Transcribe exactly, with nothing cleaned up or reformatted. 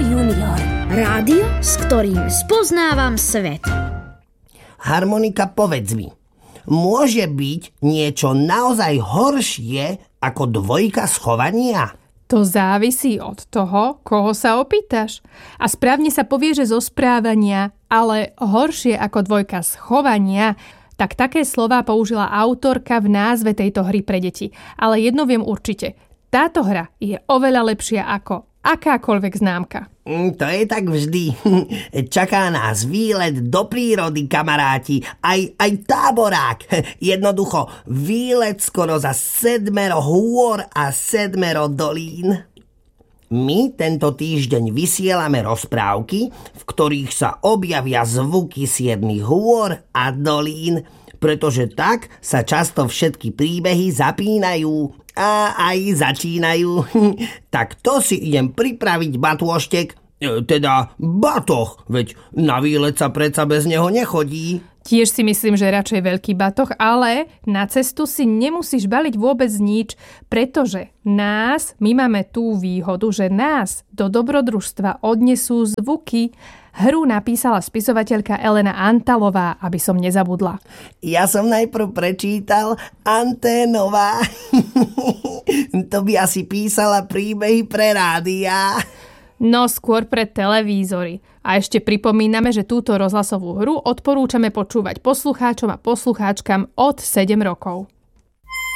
Junior. Rádio, s ktorým spoznávam svet. Harmonika, povedz mi, môže byť niečo naozaj horšie ako dvojka schovania? To závisí od toho, koho sa opýtaš. A správne sa povie, že zo správania, ale horšie ako dvojka schovania, tak také slová použila autorka v názve tejto hry pre deti. Ale jedno viem určite. Táto hra je oveľa lepšia ako akákoľvek známka. Mm, to je tak vždy. Čaká nás výlet do prírody, kamaráti. Aj, aj táborák. Jednoducho, výlet skoro za sedmero hôr a sedmero dolín. My tento týždeň vysielame rozprávky, v ktorých sa objavia zvuky siedmich hôr a dolín, pretože tak sa často všetky príbehy zapínajú a aj začínajú. Tak to si idem pripraviť, batôštek. E, teda batoh, veď na výlet sa predsa bez neho nechodí. Tiež si myslím, že radšej veľký batoh, ale na cestu si nemusíš baliť vôbec nič, pretože nás, my máme tú výhodu, že nás do dobrodružstva odnesú zvuky. Hru napísala spisovateľka Elena Antalová, aby som nezabudla. Ja som najprv prečítal Anténová. To by asi písala príbehy pre rádia. No, skôr pre televízory. A ešte pripomíname, že túto rozhlasovú hru odporúčame počúvať poslucháčom a poslucháčkam od sedem rokov.